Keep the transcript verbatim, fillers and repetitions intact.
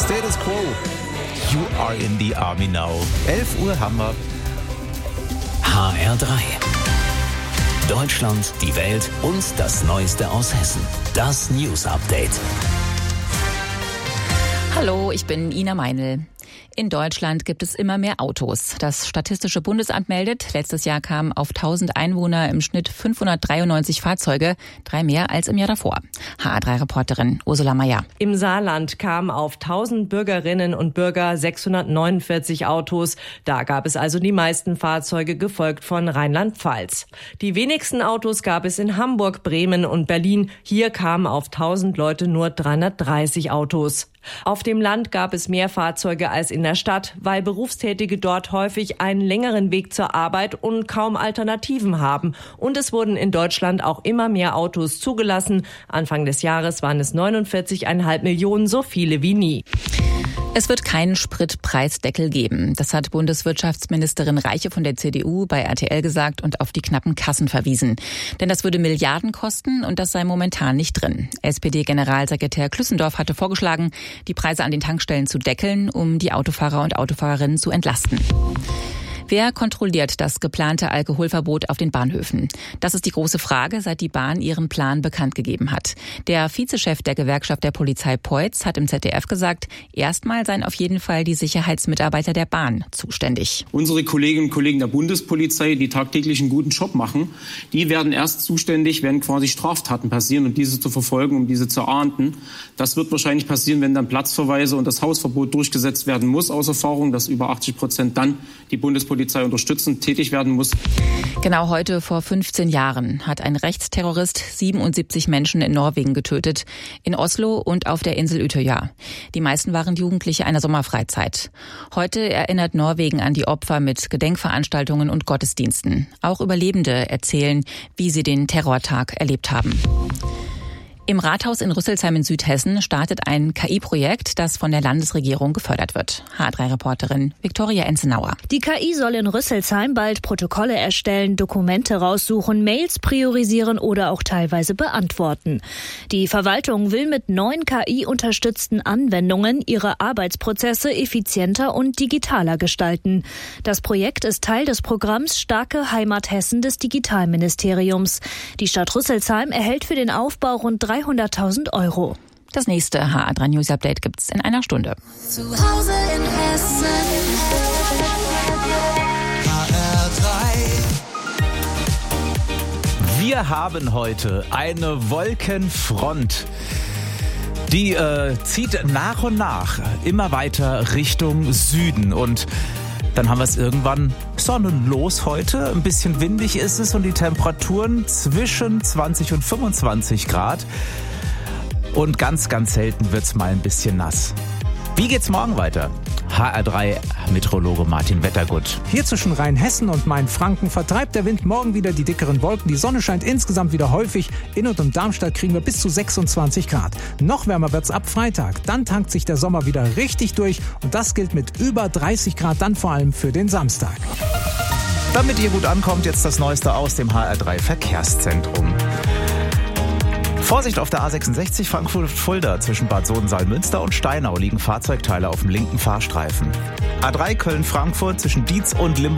Status Quo. You are in the army now. elf Uhr haben wir. H R drei. Deutschland, die Welt und das Neueste aus Hessen. Das News Update. Hallo, ich bin Ina Meinl. In Deutschland gibt es immer mehr Autos. Das Statistische Bundesamt meldet, letztes Jahr kamen auf tausend Einwohner im Schnitt fünfhundertdreiundneunzig Fahrzeuge, drei mehr als im Jahr davor. H R drei Reporterin Ursula Meier. Im Saarland kamen auf tausend Bürgerinnen und Bürger sechshundertneunundvierzig Autos. Da gab es also die meisten Fahrzeuge, gefolgt von Rheinland-Pfalz. Die wenigsten Autos gab es in Hamburg, Bremen und Berlin. Hier kamen auf tausend Leute nur dreihundertdreißig Autos. Auf dem Land gab es mehr Fahrzeuge als in der Stadt, weil Berufstätige dort häufig einen längeren Weg zur Arbeit und kaum Alternativen haben. Und es wurden in Deutschland auch immer mehr Autos zugelassen. Anfang des Jahres waren es neunundvierzig Komma fünf Millionen, so viele wie nie. Es wird keinen Spritpreisdeckel geben. Das hat Bundeswirtschaftsministerin Reiche von der C D U bei R T L gesagt und auf die knappen Kassen verwiesen. Denn das würde Milliarden kosten und das sei momentan nicht drin. S P D-Generalsekretär Klüssendorf hatte vorgeschlagen, die Preise an den Tankstellen zu deckeln, um die Autofahrer und Autofahrerinnen zu entlasten. Wer kontrolliert das geplante Alkoholverbot auf den Bahnhöfen? Das ist die große Frage, seit die Bahn ihren Plan bekannt gegeben hat. Der Vizechef der Gewerkschaft der Polizei Peutz hat im Z D F gesagt, erstmal seien auf jeden Fall die Sicherheitsmitarbeiter der Bahn zuständig. Unsere Kolleginnen und Kollegen der Bundespolizei, die tagtäglich einen guten Job machen, die werden erst zuständig, wenn quasi Straftaten passieren und diese zu verfolgen, um diese zu ahnden. Das wird wahrscheinlich passieren, wenn dann Platzverweise und das Hausverbot durchgesetzt werden muss, aus Erfahrung, dass über achtzig Prozent dann die Bundespolizei Polizei unterstützend tätig werden muss. Genau heute vor fünfzehn Jahren hat ein Rechtsterrorist siebenundsiebzig Menschen in Norwegen getötet, in Oslo und auf der Insel Utøya. Die meisten waren Jugendliche einer Sommerfreizeit. Heute erinnert Norwegen an die Opfer mit Gedenkveranstaltungen und Gottesdiensten. Auch Überlebende erzählen, wie sie den Terrortag erlebt haben. Im Rathaus in Rüsselsheim in Südhessen startet ein K I-Projekt, das von der Landesregierung gefördert wird. H R drei Reporterin Viktoria Enzenauer. Die K I soll in Rüsselsheim bald Protokolle erstellen, Dokumente raussuchen, Mails priorisieren oder auch teilweise beantworten. Die Verwaltung will mit neuen K I-unterstützten Anwendungen ihre Arbeitsprozesse effizienter und digitaler gestalten. Das Projekt ist Teil des Programms Starke Heimat Hessen des Digitalministeriums. Die Stadt Rüsselsheim erhält für den Aufbau rund dreihunderttausend Euro. Das nächste H R drei News Update gibt's in einer Stunde. Zu Hause in Hessen. H R drei. Wir haben heute eine Wolkenfront. Die äh, zieht nach und nach immer weiter Richtung Süden und dann haben wir es irgendwann sonnenlos heute. Ein bisschen windig ist es und die Temperaturen zwischen zwanzig und fünfundzwanzig Grad. Und ganz, ganz selten wird es mal ein bisschen nass. Wie geht's morgen weiter? H R drei Meteorologe Martin Wettergut. Hier zwischen Rheinhessen und Mainfranken vertreibt der Wind morgen wieder die dickeren Wolken. Die Sonne scheint insgesamt wieder häufig. In und um Darmstadt kriegen wir bis zu sechsundzwanzig Grad. Noch wärmer wird's ab Freitag. Dann tankt sich der Sommer wieder richtig durch. Und das gilt mit über dreißig Grad dann vor allem für den Samstag. Damit ihr gut ankommt, jetzt das Neueste aus dem H R drei Verkehrszentrum. Vorsicht auf der A sechsundsechzig Frankfurt-Fulda zwischen Bad Sohn-Salmünster und Steinau liegen Fahrzeugteile auf dem linken Fahrstreifen. A drei Köln-Frankfurt zwischen Dietz und Limburg